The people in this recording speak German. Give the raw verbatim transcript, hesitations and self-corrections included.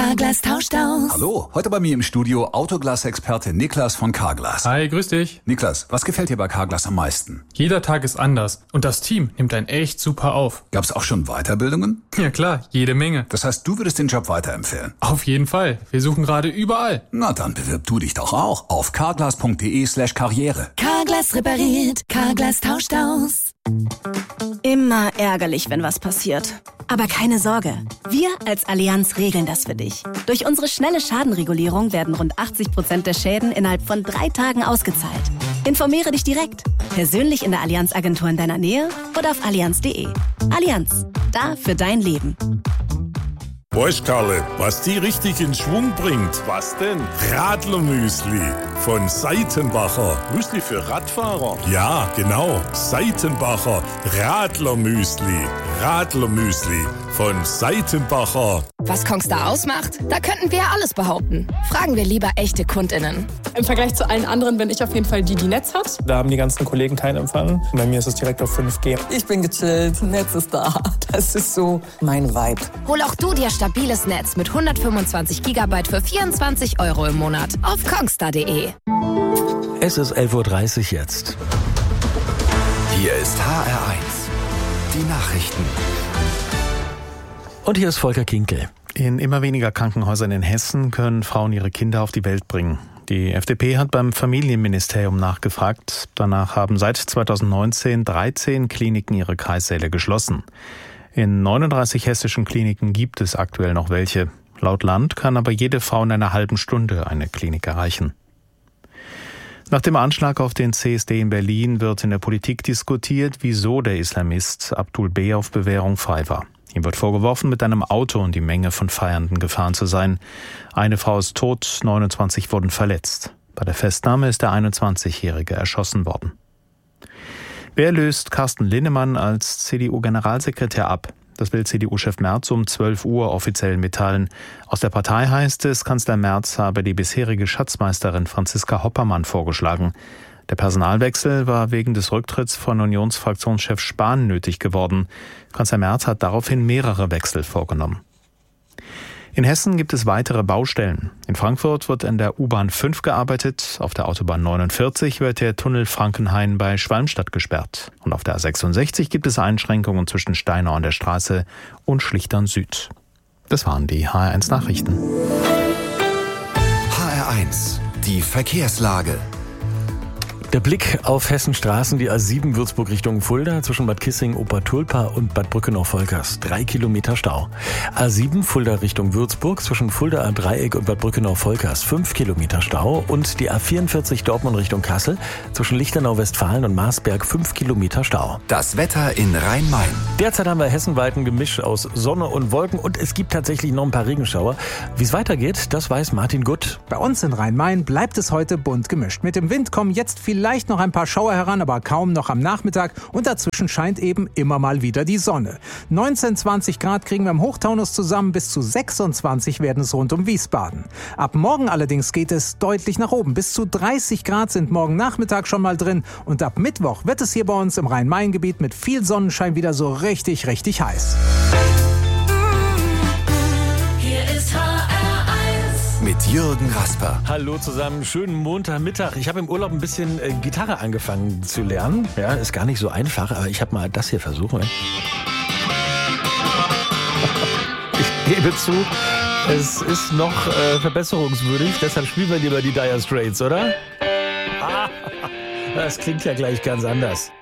Carglass tauscht aus. Hallo, heute bei mir im Studio Autoglas-Experte Niklas von Carglass. Hi, grüß dich. Niklas, was gefällt dir bei Carglass am meisten? Jeder Tag ist anders und das Team nimmt einen echt super auf. Gab's auch schon Weiterbildungen? Ja klar, jede Menge. Das heißt, du würdest den Job weiterempfehlen? Auf jeden Fall. Wir suchen gerade überall. Na dann bewirb du dich doch auch auf carglass.de slash karriere. Carglass repariert, Carglass tauscht aus. Immer ärgerlich, wenn was passiert. Aber keine Sorge, wir als Allianz regeln das für dich. Durch unsere schnelle Schadenregulierung werden rund achtzig Prozent der Schäden innerhalb von drei Tagen ausgezahlt. Informiere dich direkt, persönlich in der Allianz-Agentur in deiner Nähe oder auf allianz punkt de. Allianz, da für dein Leben. Weißt Karle, was die richtig in Schwung bringt? Was denn? Radlermüsli von Seitenbacher. Müsli für Radfahrer? Ja, genau. Seitenbacher Radlermüsli. Radlermüsli von Seitenbacher. Was Kongstar ausmacht? Da könnten wir ja alles behaupten. Fragen wir lieber echte KundInnen. Im Vergleich zu allen anderen bin ich auf jeden Fall die, die Netz hat. Da haben die ganzen Kollegen keinen Empfang. Bei mir ist es direkt auf fünf G. Ich bin gechillt, Netz ist da. Das ist so mein Vibe. Hol auch du dir stabiles Netz mit hundertfünfundzwanzig Gigabyte für vierundzwanzig Euro im Monat auf kongstar punkt de. Es ist elf Uhr dreißig jetzt. Hier ist H R eins. Die Nachrichten. Und hier ist Volker Kinkel. In immer weniger Krankenhäusern in Hessen können Frauen ihre Kinder auf die Welt bringen. Die F D P hat beim Familienministerium nachgefragt. Danach haben seit zweitausendneunzehn dreizehn Kliniken ihre Kreissäle geschlossen. In neununddreißig hessischen Kliniken gibt es aktuell noch welche. Laut Land kann aber jede Frau in einer halben Stunde eine Klinik erreichen. Nach dem Anschlag auf den C S D in Berlin wird in der Politik diskutiert, wieso der Islamist Abdul B. auf Bewährung frei war. Ihm wird vorgeworfen, mit einem Auto in die Menge von Feiernden gefahren zu sein. Eine Frau ist tot, neunundzwanzig wurden verletzt. Bei der Festnahme ist der einundzwanzigjährige erschossen worden. Wer löst Carsten Linnemann als C D U-Generalsekretär ab? Das will C D U-Chef Merz um zwölf Uhr offiziell mitteilen. Aus der Partei heißt es, Kanzler Merz habe die bisherige Schatzmeisterin Franziska Hoppermann vorgeschlagen. Der Personalwechsel war wegen des Rücktritts von Unionsfraktionschef Spahn nötig geworden. Kanzler Merz hat daraufhin mehrere Wechsel vorgenommen. In Hessen gibt es weitere Baustellen. In Frankfurt wird an der U-Bahn fünf gearbeitet, auf der Autobahn neunundvierzig wird der Tunnel Frankenhain bei Schwalmstadt gesperrt. Und auf der A sechsundsechzig gibt es Einschränkungen zwischen Steinau an der Straße und Schlichtern Süd. Das waren die H R eins Nachrichten. H R eins, die Verkehrslage. Der Blick auf Hessens Straßen, die A sieben Würzburg Richtung Fulda zwischen Bad Kissing, Obertulpa und Bad Brückenau-Volkers. Drei Kilometer Stau. A sieben Fulda Richtung Würzburg zwischen Fulda am Dreieck und Bad Brückenau-Volkers. Fünf Kilometer Stau. Und die A vierundvierzig Dortmund Richtung Kassel zwischen Lichtenau-Westfalen und Marsberg. Fünf Kilometer Stau. Das Wetter in Rhein-Main. Derzeit haben wir hessenweit ein Gemisch aus Sonne und Wolken und es gibt tatsächlich noch ein paar Regenschauer. Wie es weitergeht, das weiß Martin Gutt. Bei uns in Rhein-Main bleibt es heute bunt gemischt. Mit dem Wind kommen jetzt viele Vielleicht noch ein paar Schauer heran, aber kaum noch am Nachmittag. Und dazwischen scheint eben immer mal wieder die Sonne. neunzehn, zwanzig Grad kriegen wir im Hochtaunus zusammen. Bis zu sechsundzwanzig werden es rund um Wiesbaden. Ab morgen allerdings geht es deutlich nach oben. Bis zu dreißig Grad sind morgen Nachmittag schon mal drin. Und ab Mittwoch wird es hier bei uns im Rhein-Main-Gebiet mit viel Sonnenschein wieder so richtig, richtig heiß. Mit Jürgen Rasper. Hallo zusammen, schönen Montagmittag. Ich habe im Urlaub ein bisschen äh, Gitarre angefangen zu lernen. Ja, ist gar nicht so einfach, aber ich habe mal das hier versucht. Ne? Ich gebe zu, es ist noch äh, verbesserungswürdig. Deshalb spielen wir lieber die Dire Straits, oder? Das klingt ja gleich ganz anders.